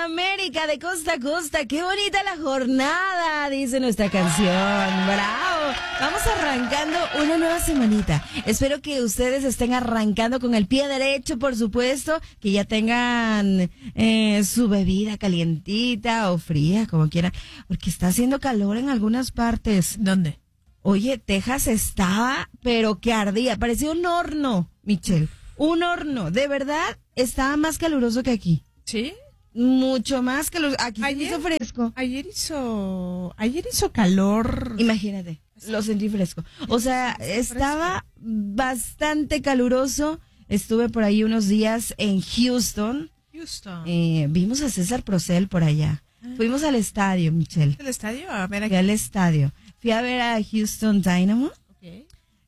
América de costa a costa. Qué bonita la jornada, dice nuestra canción. Bravo. Vamos arrancando una nueva semanita. Espero que ustedes estén arrancando con el pie derecho, por supuesto, que ya tengan su bebida calientita o fría, como quieran, porque está haciendo calor en algunas partes. ¿Dónde? Oye, Texas estaba, pero que ardía, parecía un horno, Michelle. Un horno, de verdad, estaba más caluroso que aquí. ¿Sí? Mucho más caluroso. Aquí se hizo fresco. Ayer hizo calor. Imagínate, lo sentí fresco. O sea, estaba bastante caluroso. Estuve por ahí unos días en Houston. Vimos a César Procel por allá. Fuimos al estadio, Michelle. ¿El estadio? A ver aquí. Fui al estadio. Fui a ver a Houston Dynamo. Okay.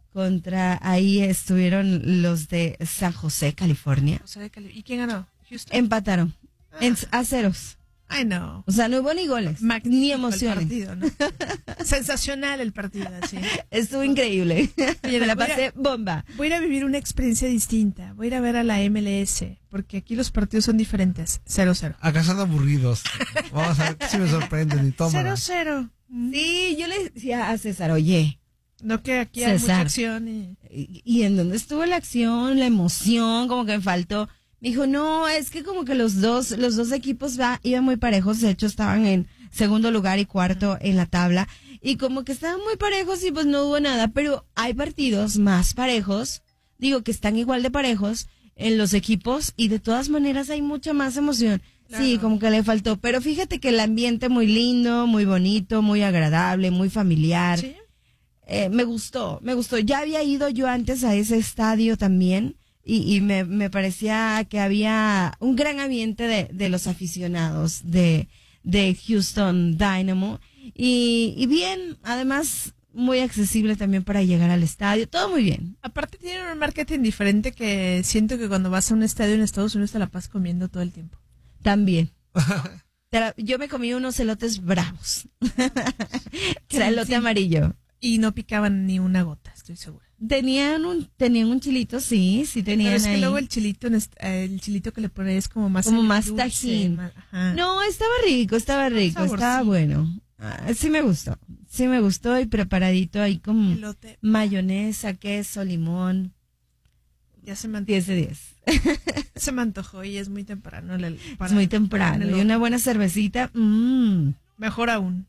Ahí estuvieron los de San José, California. ¿Y quién ganó? Houston. Empataron. A ceros. Ay, no. O sea, no hubo ni goles. Magnífico ni emociones. El partido, ¿no? Sensacional el partido, sí. Estuvo increíble. Oye, me la pasé bomba. Voy a ir a vivir una experiencia distinta. Voy a ir a ver a la MLS, porque aquí los partidos son diferentes. 0-0. Acá son aburridos. Vamos a ver si me sorprenden y toma. 0-0. Sí, yo le decía a César, oye. No, que aquí hay mucha acción. ¿Y en dónde estuvo la acción, la emoción? Como que me faltó. Me dijo, no, es que como que los dos equipos iban muy parejos. De hecho, estaban en segundo lugar y cuarto en la tabla. Y como que estaban muy parejos y pues no hubo nada. Pero hay partidos más parejos, digo que están igual de parejos en los equipos y de todas maneras hay mucha más emoción. Claro. Sí, como que le faltó. Pero fíjate que el ambiente muy lindo, muy bonito, muy agradable, muy familiar. ¿Sí? Me gustó. Ya había ido yo antes a ese estadio también. Y me parecía que había un gran ambiente de los aficionados de Houston Dynamo y bien, además muy accesible también para llegar al estadio, todo muy bien. Aparte tienen un marketing diferente que siento que cuando vas a un estadio en Estados Unidos te la pasas comiendo todo el tiempo. También. Yo me comí unos elotes bravos. Que era elote amarillo. Y no picaban ni una gota, estoy segura. Tenían un chilito, sí tenían. Pero es que ahí. luego el chilito que le pones es como más dulce, tajín. No, estaba rico, estaba bueno. Sí me gustó y preparadito ahí con elote, mayonesa, queso, limón. Ya se me 10 de 10. Se me antojó y es muy temprano. Es muy temprano y una buena cervecita. Mejor aún.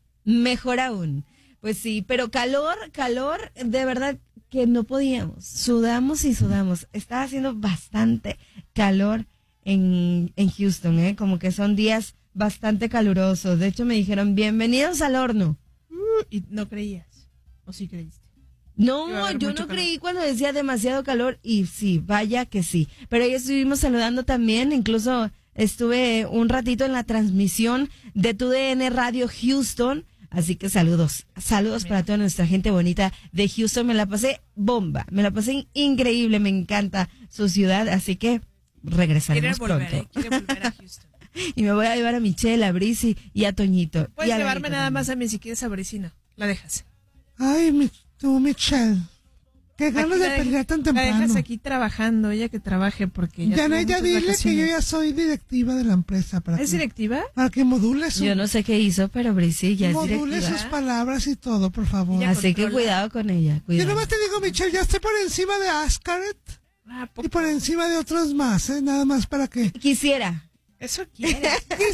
Pues sí, pero calor, de verdad que no podíamos. Sudamos. Estaba haciendo bastante calor en Houston, como que son días bastante calurosos. De hecho, me dijeron, bienvenidos al horno. ¿Y no creías? ¿O sí creíste? No, yo no creí cuando decía demasiado calor y sí, vaya que sí. Pero ahí estuvimos saludando también, incluso estuve un ratito en la transmisión de TUDN Radio Houston. Así que saludos para toda nuestra gente bonita de Houston. Me la pasé bomba, me la pasé increíble, me encanta su ciudad, así que regresaremos pronto. Quiere volver a Houston. Y me voy a llevar a Michelle, a Brisi y a Toñito. Puedes llevarme nada más a mí si quieres a Brisi, no. La dejas. Ay, tú, Michelle. Qué ganas de pelear tan temprano. La dejas aquí trabajando, ella que trabaje porque ya dile que yo ya soy directiva de la empresa. ¿Es directiva? Para que module su... Yo no sé qué hizo, pero Brisi ya es directiva. Module sus palabras y todo, por favor. Así que cuidado con ella. Yo nomás te digo, Michelle, ya estoy por encima de Ascaret. Y por encima de otros más, nada más para que... Quisiera. Eso quiere.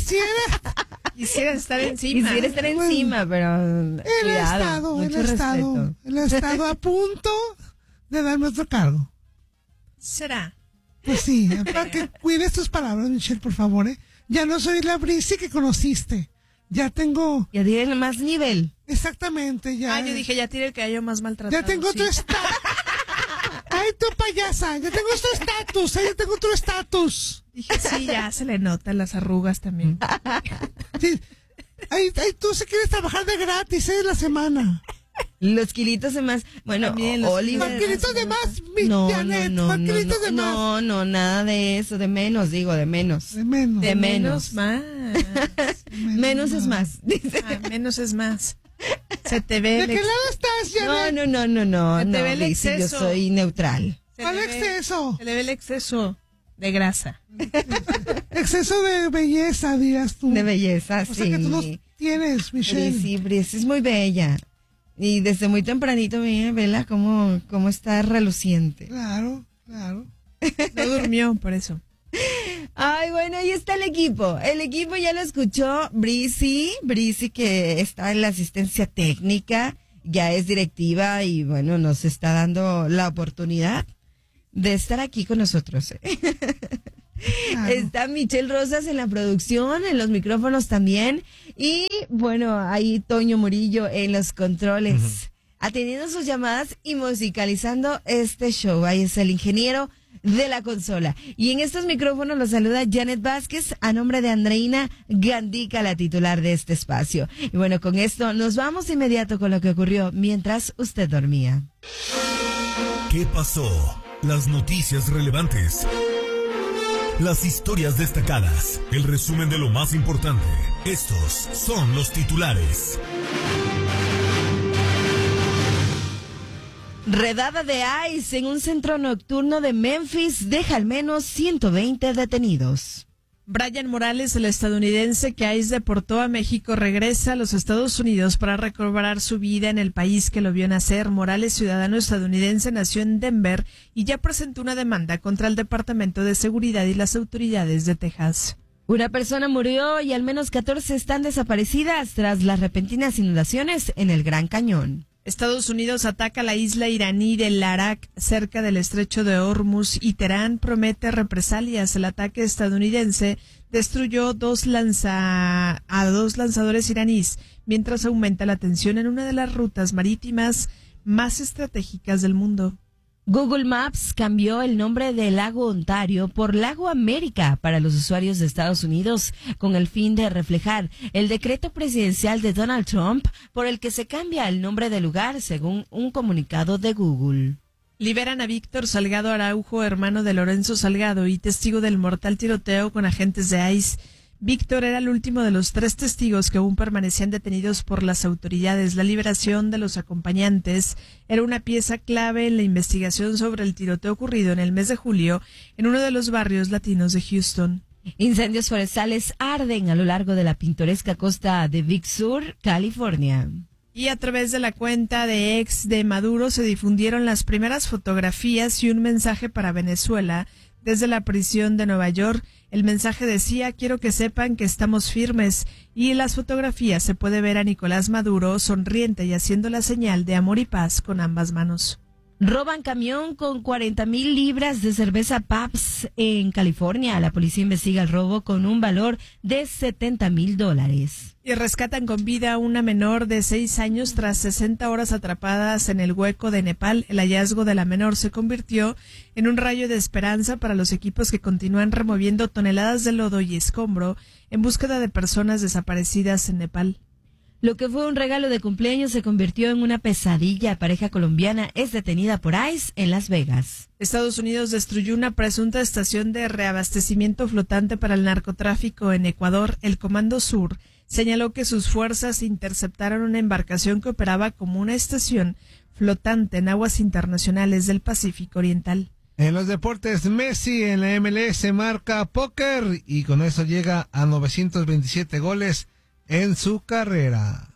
Quisiera estar encima. Quisiera estar encima, pero el Estado a punto de darme otro cargo. ¿Será? Pues sí, para que cuides tus palabras, Michelle, por favor, Ya no soy la Brisi que conociste. Ya tengo... Ya tiene más nivel. Exactamente, ya. Yo dije, ya tiene el cabello más maltratado. Ya tengo otro estatus. Ay, tú payasa, ya tengo otro estatus, ya tengo otro estatus. Dije, sí, ya se le notan las arrugas también. Sí. Ay, tú se quieres trabajar de gratis, la semana. Los kilitos de más. Bueno, Oliver. ¿Más kilitos de más, Janet? No, nada de eso. De menos, digo, de menos. De menos. De menos. Más. Menos es más. Menos es más. Se te ve. ¿De qué lado estás, Janet? No. Se te ve el exceso. Yo soy neutral. ¿Cuál exceso? Se le ve el exceso. De grasa. Exceso de belleza, dirás tú. De belleza, O sí. sea que tú no tienes, Michelle. Brice es muy bella. Y desde muy tempranito, mira, vela cómo está reluciente. Claro, claro. No durmió, por eso. Ay, bueno, ahí está el equipo. El equipo ya lo escuchó Brice que está en la asistencia técnica, ya es directiva y bueno, nos está dando la oportunidad de estar aquí con nosotros. Claro. Está Michelle Rosas en la producción, en los micrófonos también. Y bueno, ahí Toño Murillo en los controles, atendiendo sus llamadas y musicalizando este show. Ahí es el ingeniero de la consola. Y en estos micrófonos los saluda Janet Vázquez a nombre de Andreina Gandica, la titular de este espacio. Y bueno, con esto nos vamos de inmediato con lo que ocurrió mientras usted dormía. ¿Qué pasó? Las noticias relevantes. Las historias destacadas, el resumen de lo más importante. Estos son los titulares. Redada de ICE en un centro nocturno de Memphis deja al menos 120 detenidos. Brian Morales, el estadounidense que ICE deportó a México, regresa a los Estados Unidos para recobrar su vida en el país que lo vio nacer. Morales, ciudadano estadounidense, nació en Denver y ya presentó una demanda contra el Departamento de Seguridad y las autoridades de Texas. Una persona murió y al menos 14 están desaparecidas tras las repentinas inundaciones en el Gran Cañón. Estados Unidos ataca la isla iraní de Larak cerca del estrecho de Hormuz y Teherán promete represalias. El ataque estadounidense destruyó a dos lanzadores iraníes, mientras aumenta la tensión en una de las rutas marítimas más estratégicas del mundo. Google Maps cambió el nombre de Lago Ontario por Lago América para los usuarios de Estados Unidos con el fin de reflejar el decreto presidencial de Donald Trump por el que se cambia el nombre del lugar según un comunicado de Google. Liberan a Víctor Salgado Araujo, hermano de Lorenzo Salgado y testigo del mortal tiroteo con agentes de ICE. Víctor era el último de los 3 testigos que aún permanecían detenidos por las autoridades. La liberación de los acompañantes era una pieza clave en la investigación sobre el tiroteo ocurrido en el mes de julio en uno de los barrios latinos de Houston. Incendios forestales arden a lo largo de la pintoresca costa de Big Sur, California. Y a través de la cuenta de ex de Maduro se difundieron las primeras fotografías y un mensaje para Venezuela desde la prisión de Nueva York. El mensaje decía: quiero que sepan que estamos firmes, y en las fotografías se puede ver a Nicolás Maduro sonriente y haciendo la señal de amor y paz con ambas manos. Roban camión con 40,000 libras de cerveza Pabst en California. La policía investiga el robo con un valor de $70,000. Y rescatan con vida a una menor de 6 años tras 60 horas atrapadas en el hueco de Nepal. El hallazgo de la menor se convirtió en un rayo de esperanza para los equipos que continúan removiendo toneladas de lodo y escombro en búsqueda de personas desaparecidas en Nepal. Lo que fue un regalo de cumpleaños se convirtió en una pesadilla. Pareja colombiana es detenida por ICE en Las Vegas. Estados Unidos destruyó una presunta estación de reabastecimiento flotante para el narcotráfico en Ecuador. El Comando Sur señaló que sus fuerzas interceptaron una embarcación que operaba como una estación flotante en aguas internacionales del Pacífico Oriental. En los deportes, Messi en la MLS marca póker y con eso llega a 927 goles en su carrera.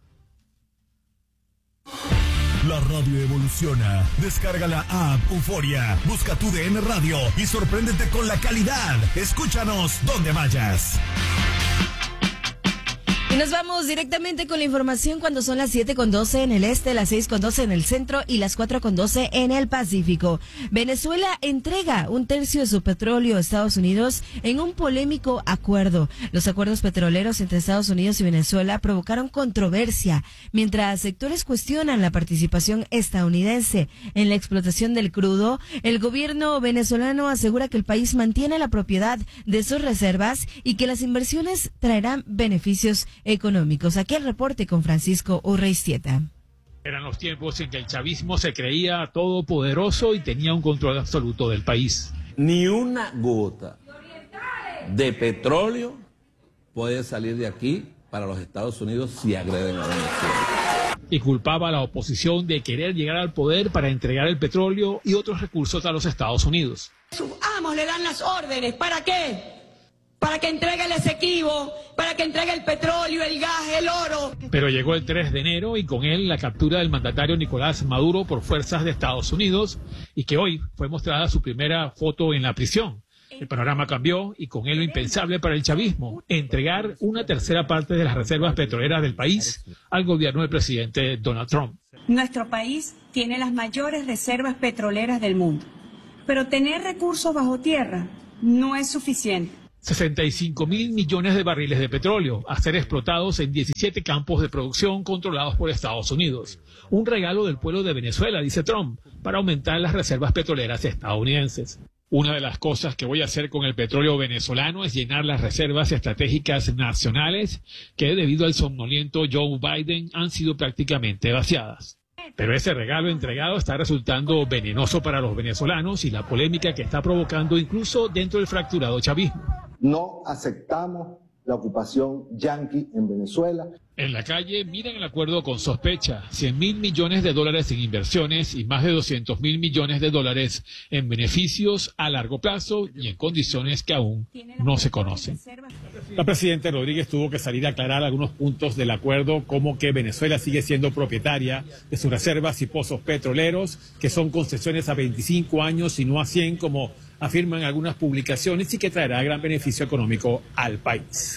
La radio evoluciona. Descarga la app Euforia. Busca tu DN Radio y sorpréndete con la calidad. Escúchanos donde vayas. Y nos vamos directamente con la información cuando son las 7:12 en el este, las 6:12 en el centro y las 4:12 en el Pacífico. Venezuela entrega 1/3 de su petróleo a Estados Unidos en un polémico acuerdo. Los acuerdos petroleros entre Estados Unidos y Venezuela provocaron controversia, mientras sectores cuestionan la participación estadounidense en la explotación del crudo. El gobierno venezolano asegura que el país mantiene la propiedad de sus reservas y que las inversiones traerán beneficios económicos. Aquí el reporte con Francisco Urreistieta. Eran los tiempos en que el chavismo se creía todopoderoso y tenía un control absoluto del país. Ni una gota de petróleo puede salir de aquí para los Estados Unidos si agreden a Venezuela. y culpaba a la oposición de querer llegar al poder para entregar el petróleo y otros recursos a los Estados Unidos. Sus amos le dan las órdenes, ¿para qué? Para que entregue el Esequibo, para que entregue el petróleo, el gas, el oro. Pero llegó el 3 de enero y con él la captura del mandatario Nicolás Maduro por fuerzas de Estados Unidos y que hoy fue mostrada su primera foto en la prisión. El panorama cambió y con él lo impensable para el chavismo, entregar una tercera parte de las reservas petroleras del país al gobierno del presidente Donald Trump. Nuestro país tiene las mayores reservas petroleras del mundo, pero tener recursos bajo tierra no es suficiente. 65.000 millones de barriles de petróleo a ser explotados en 17 campos de producción controlados por Estados Unidos. Un regalo del pueblo de Venezuela, dice Trump, para aumentar las reservas petroleras estadounidenses. Una de las cosas que voy a hacer con el petróleo venezolano es llenar las reservas estratégicas nacionales que, debido al somnoliento Joe Biden, han sido prácticamente vaciadas. Pero ese regalo entregado está resultando venenoso para los venezolanos y la polémica que está provocando incluso dentro del fracturado chavismo. No aceptamos la ocupación yanqui en Venezuela. En la calle miran el acuerdo con sospecha, 100.000 millones de dólares en inversiones y más de 200.000 millones de dólares en beneficios a largo plazo y en condiciones que aún no se conocen. La presidenta Rodríguez tuvo que salir a aclarar algunos puntos del acuerdo, como que Venezuela sigue siendo propietaria de sus reservas y pozos petroleros, que son concesiones a 25 años y no a 100, como afirman algunas publicaciones, y que traerá gran beneficio económico al país.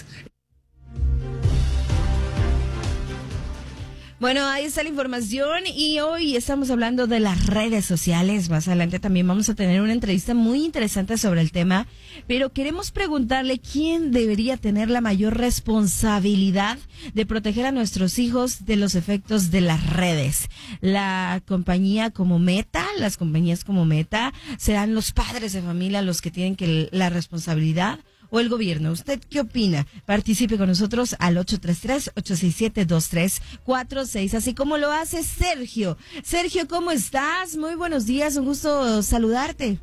Bueno, ahí está la información y hoy estamos hablando de las redes sociales. Más adelante también vamos a tener una entrevista muy interesante sobre el tema, pero queremos preguntarle quién debería tener la mayor responsabilidad de proteger a nuestros hijos de los efectos de las redes. La compañía como Meta, las compañías como Meta, serán los padres de familia los que tienen la responsabilidad, o el gobierno. ¿Usted qué opina? Participe con nosotros al 833-867-2346, así como lo hace Sergio. Sergio, ¿cómo estás? Muy buenos días, un gusto saludarte.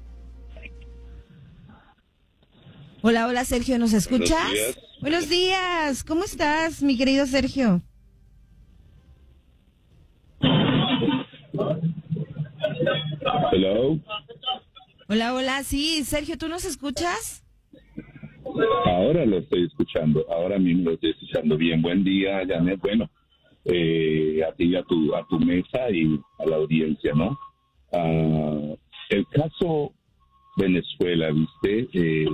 Hola, hola Sergio, ¿nos escuchas? Buenos días, ¿cómo estás, mi querido Sergio? Hello. Hola, hola, sí, Sergio, ¿tú nos escuchas? Ahora lo estoy escuchando, ahora mismo lo estoy escuchando bien. Buen día, Janet. Bueno, a ti, a tu mesa y a la audiencia, ¿no? El caso Venezuela, ¿viste?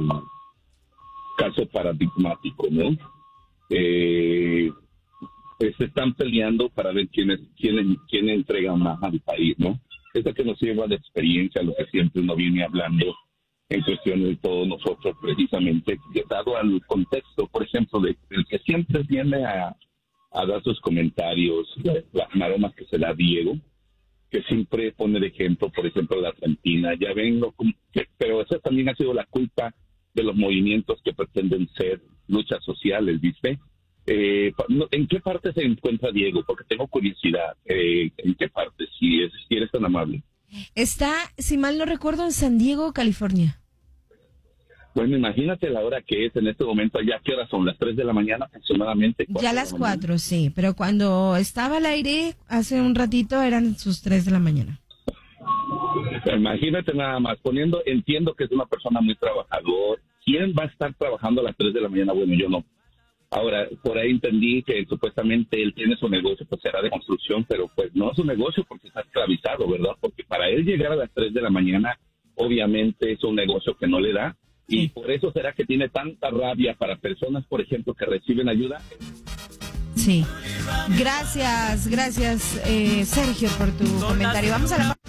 Caso paradigmático, ¿no? Se están peleando para ver quién entrega más al país, ¿no? Esa que nos lleva de experiencia, lo que siempre uno viene hablando en cuestiones de todos nosotros, precisamente, dado al contexto, por ejemplo, del que siempre viene a dar sus comentarios, las maromas que se da Diego, que siempre pone de ejemplo, por ejemplo, la Argentina. Ya ven, pero esa también ha sido la culpa de los movimientos que pretenden ser luchas sociales, ¿viste? ¿En qué parte se encuentra Diego? Porque tengo curiosidad. ¿En qué parte? Si eres tan amable. Está, si mal no recuerdo, en San Diego, California. Bueno, imagínate la hora que es en este momento. ¿Ya qué hora son? ¿Las 3 de la mañana aproximadamente? Ya las 4, sí. Pero cuando estaba al aire, hace un ratito, eran sus 3 de la mañana. Imagínate nada más. Entiendo que es una persona muy trabajador. ¿Quién va a estar trabajando a las 3 de la mañana? Bueno, yo no. Ahora, por ahí entendí que supuestamente él tiene su negocio, pues será de construcción, pero pues no es su negocio porque está esclavizado, ¿verdad? Porque para él llegar a las 3 de la mañana, obviamente es un negocio que no le da. Y por eso será que tiene tanta rabia para personas, por ejemplo, que reciben ayuda. Sí. Gracias, Sergio, por tu comentario. Vamos a la...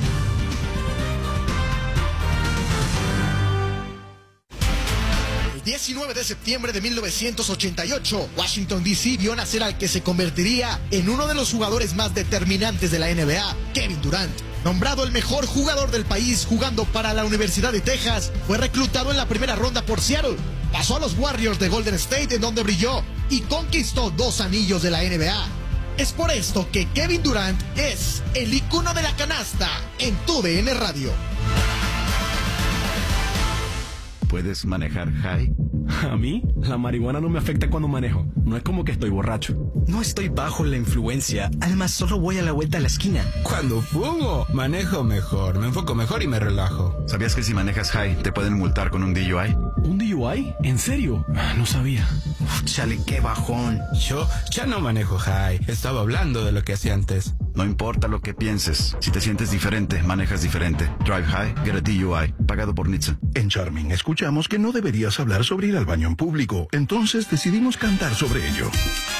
El 19 de septiembre de 1988, Washington D.C. vio nacer al que se convertiría en uno de los jugadores más determinantes de la NBA, Kevin Durant. Nombrado el mejor jugador del país jugando para la Universidad de Texas, fue reclutado en la primera ronda por Seattle. Pasó a los Warriors de Golden State, en donde brilló y conquistó 2 anillos de la NBA. Es por esto que Kevin Durant es el ícono de la canasta en TUDN Radio. puedes manejar high? A mí, la marihuana no me afecta cuando manejo. No es como que estoy borracho. No estoy bajo la influencia. Además, solo voy a la vuelta a la esquina. Cuando fumo, manejo mejor, me enfoco mejor y me relajo. ¿Sabías que si manejas high te pueden multar con un DUI? ¿Un DUI? ¿En serio? No sabía. Chale, qué bajón. Yo ya no manejo high. Estaba hablando de lo que hacía antes. No importa lo que pienses. Si te sientes diferente, manejas diferente. Drive high, get a DUI. Pagado por NHTSA. En Charming escuchamos que no deberías hablar sobre ir al baño en público. Entonces decidimos cantar sobre ello.